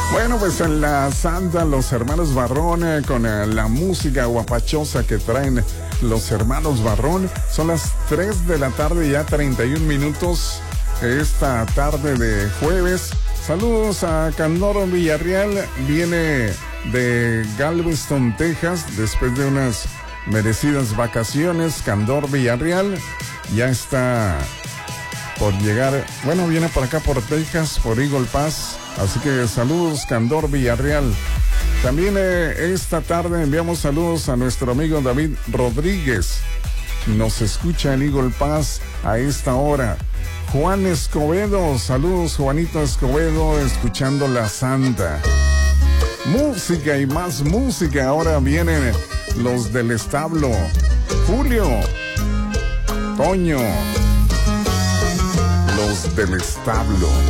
Bueno, pues en la Santa, los hermanos Barrón, con la música guapachosa que traen los hermanos Barrón. Son las 3 de la tarde, ya 31 minutos esta tarde de jueves. Saludos a Candor Villarreal, viene de Galveston, Texas, después de unas merecidas vacaciones. Candor Villarreal ya está por llegar, bueno, viene por acá por Texas, por Eagle Pass. Así que saludos, Candor Villarreal. También esta tarde enviamos saludos a nuestro amigo David Rodríguez. Nos escucha en Eagle Pass a esta hora. Juan Escobedo, saludos Juanito Escobedo, escuchando la Santa. Música y más música, ahora vienen los del establo. Julio, Toño, los del establo.